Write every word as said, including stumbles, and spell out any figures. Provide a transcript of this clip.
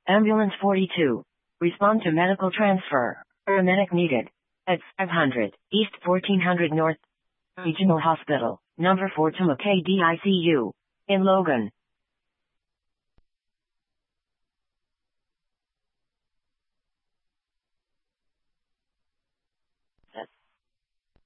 Ambulance forty-two. Respond to medical transfer. Paramedic needed. At five hundred, East fourteen hundred North. Regional Hospital, number four to K D I C U. In Logan.